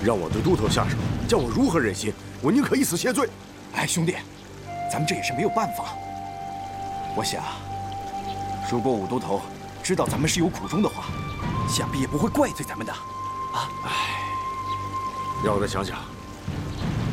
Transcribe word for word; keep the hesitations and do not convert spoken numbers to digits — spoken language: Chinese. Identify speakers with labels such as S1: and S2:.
S1: 让我对都头下手，叫我如何忍心？我宁可一死谢罪。
S2: 哎，兄弟，咱们这也是没有办法。我想，如果武都头知道咱们是有苦衷的话，想必也不会怪罪咱们的。啊，
S1: 哎，让我再想想。